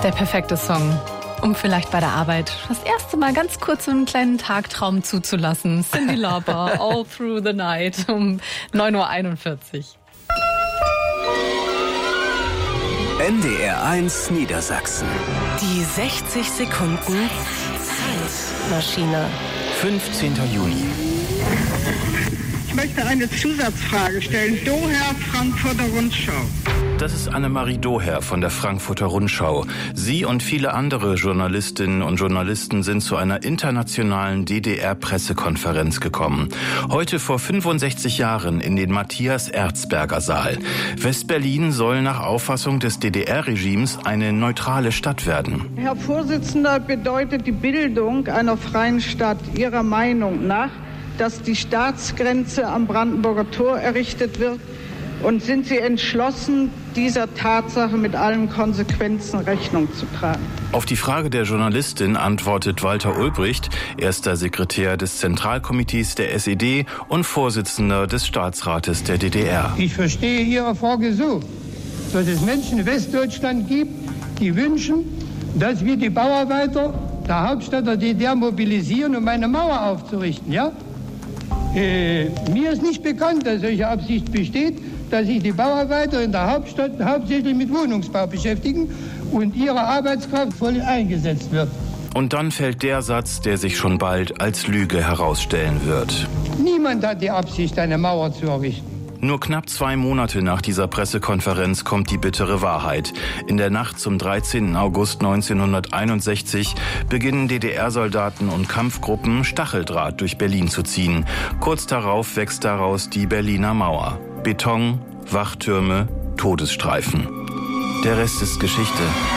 Der perfekte Song, um vielleicht bei der Arbeit das erste Mal ganz kurz so einen kleinen Tagtraum zuzulassen. Cyndi Lauper, All Through the Night um 9:41 Uhr. NDR1 Niedersachsen. Die 60 Sekunden Zeitmaschine. 15. Juni. Ich möchte eine Zusatzfrage stellen. Doher, Frankfurter Rundschau. Das ist Annemarie Doher von der Frankfurter Rundschau. Sie und viele andere Journalistinnen und Journalisten sind zu einer internationalen DDR-Pressekonferenz gekommen. Heute vor 65 Jahren in den Matthias-Erzberger-Saal. Westberlin soll nach Auffassung des DDR-Regimes eine neutrale Stadt werden. Herr Vorsitzender, bedeutet die Bildung einer freien Stadt Ihrer Meinung nach, dass die Staatsgrenze am Brandenburger Tor errichtet wird? Und sind Sie entschlossen, dieser Tatsache mit allen Konsequenzen Rechnung zu tragen? Auf die Frage der Journalistin antwortet Walter Ulbricht, erster Sekretär des Zentralkomitees der SED und Vorsitzender des Staatsrates der DDR. Ich verstehe Ihre Frage so, dass es Menschen in Westdeutschland gibt, die wünschen, dass wir die Bauarbeiter der Hauptstadt der DDR mobilisieren, um eine Mauer aufzurichten, ja? Mir ist nicht bekannt, dass solche Absicht besteht, dass sich die Bauarbeiter in der Hauptstadt hauptsächlich mit Wohnungsbau beschäftigen und ihre Arbeitskraft voll eingesetzt wird. Und dann fällt der Satz, der sich schon bald als Lüge herausstellen wird. Niemand hat die Absicht, eine Mauer zu errichten. Nur knapp 2 Monate nach dieser Pressekonferenz kommt die bittere Wahrheit. In der Nacht zum 13. August 1961 beginnen DDR-Soldaten und Kampfgruppen Stacheldraht durch Berlin zu ziehen. Kurz darauf wächst daraus die Berliner Mauer. Beton, Wachtürme, Todesstreifen. Der Rest ist Geschichte.